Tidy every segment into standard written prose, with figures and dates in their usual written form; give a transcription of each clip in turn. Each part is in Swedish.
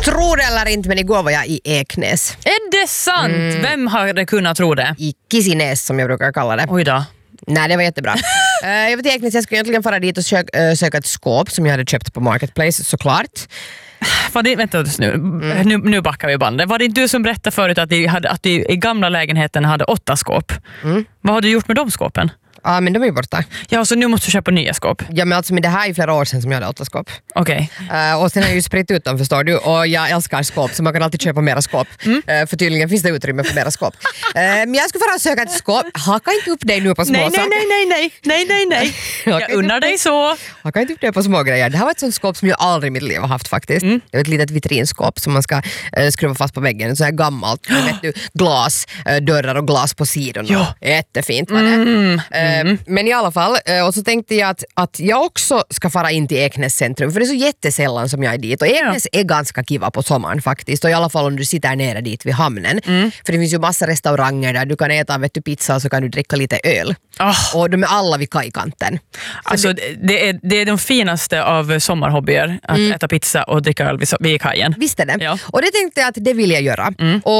Tro det eller inte, men igår var jag i Eknäs. Är det sant? Vem hade kunnat tro det? I Kisinäs som jag brukar kalla det. Oj då. Nej, det var jättebra. Jag var till Eknäs, jag skulle egentligen fara dit och söka ett skåp som jag hade köpt på Marketplace, såklart. Vänta nu backar vi bandet. Var det inte du som berättade förut att du i gamla lägenheten hade 8 skåp? Vad har du gjort med de skåpen? Ja, men de är ju borta. Ja, så nu måste du köpa nya skåp. Ja, men alltså, men det här är ju flera år sedan som jag hade 8 skåp. Okej. Och sen har jag ju spritt ut dem, förstår du. Och jag älskar skåp, så man kan alltid köpa mera skåp. För tydligen finns det utrymme för mera skåp. Men jag skulle fara och söka ett skåp. Haka inte upp dig nu på små saker. Nej. Jag unnar dig så. Haka inte upp dig på små grejer. Det här var ett sånt skåp som jag aldrig i mitt liv har haft faktiskt. Det är ett litet vitrinskåp som man ska skruva fast på väggen. Så här gammalt, vet du, glas, dörrar och glas på sidorna. Ja. Jättefint var det. Men i alla fall, och så tänkte jag att jag också ska fara in till Eknäs centrum, för det är så jättesällan som jag är dit. Och Eknäs är ganska kiva på sommaren faktiskt, och i alla fall om du sitter nere dit vid hamnen. För det finns ju massa restauranger där du kan äta pizza och så kan du dricka lite öl. Och de är alla vid kajkanten. Alltså det är de finaste av sommarhobbyer, att äta pizza och dricka öl vid kajen. Visst är det. Ja. Och det tänkte jag att det vill jag göra.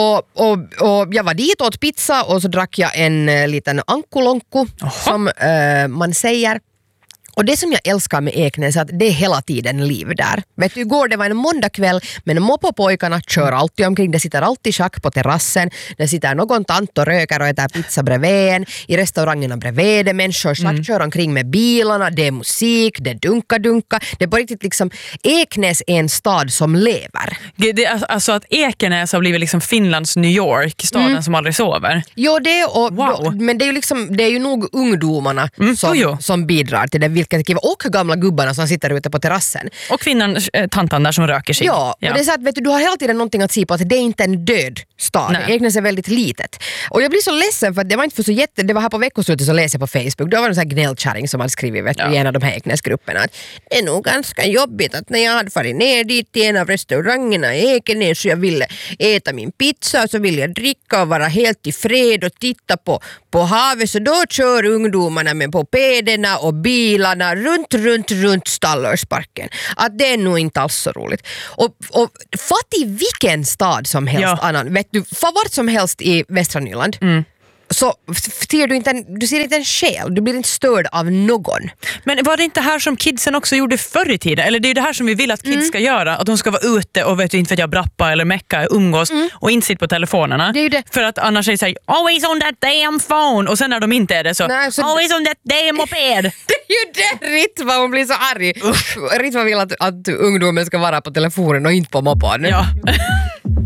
Och jag var dit, åt pizza och så drack jag en liten ankolonku som man säger. Och det som jag älskar med Eknäs är att det är hela tiden liv där. Vet du, igår det var en måndagkväll, men moppopojkarna kör alltid omkring. Det sitter alltid schack på terrassen. Det sitter någon tant och röker och äter pizza bredvid en. I restaurangerna bredvid det. Människor schack kör omkring med bilarna. Det är musik, det är dunka. Det är på riktigt liksom, Eknäs är en stad som lever. Det är alltså att Ekenäs har blivit liksom Finlands New York, staden som aldrig sover. Jo, det och men det är ju liksom, det är ju nog ungdomarna som bidrar till det. Vilka kiva, och gamla gubbarna som sitter ute på terrassen. Och kvinnan, tantan där som röker sig. Ja, och det är så att vet du har hela tiden någonting att se på, att det är inte en död stad. Eknäs är väldigt litet. Och jag blir så ledsen för att det var inte för så det var här på veckoslutet så läste jag på Facebook. Då var det en sån här gnällkärring som hade skrivit i en av de här Eknäsgrupperna att det är nog ganska jobbigt att när jag hade farit ner dit till en av restaurangerna i Eknäs så jag ville äta min pizza och så ville jag dricka och vara helt i fred och titta på havet, så då kör ungdomarna med på pederna och bilarna runt Stallersparken. Att det är nog inte alls så roligt. Och fatt i vilken stad som helst annan. Vet du, vart som helst i västra Nyland. Så ser du ser inte en själ. Du blir inte störd av någon. Men var det inte här som kidsen också gjorde förr i tiden? Eller det är det här som vi vill att kids ska göra. Att de ska vara ute och inte brappa eller mecka, umgås och inte sitta på telefonerna. Det är ju det. För att annars är det såhär, always on that damn phone. Och sen när de inte är det så always on that damn moped. Det är ju det. Ritva, hon blir så arg. Ritva vill att ungdomen ska vara på telefonen och inte på moppen. Ja.